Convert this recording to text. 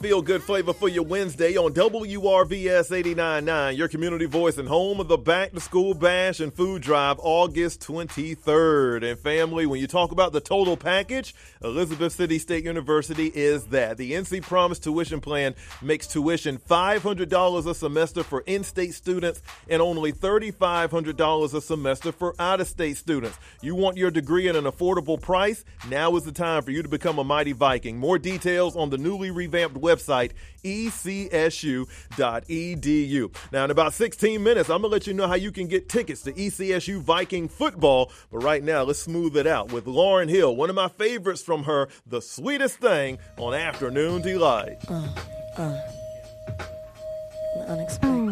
feel-good flavor for your Wednesday on WRVS 89.9, your community voice and home of the back-to-school bash and food drive, August 23rd. And family, when you talk about the total package, Elizabeth City State University is that. The NC Promise tuition plan makes tuition $500 a semester for in-state students and only $3,500 a semester for out-of-state students. You want your degree at an affordable price? Now is the time for you to become a Mighty Viking. More details on the newly revamped website, ecsu.edu. Now, in about 16 minutes, I'm going to let you know how you can get tickets to ECSU Viking football. But right now, let's smooth it out with Lauryn Hill, one of my favorites from her, The Sweetest Thing on Afternoon Delight. Unexpected.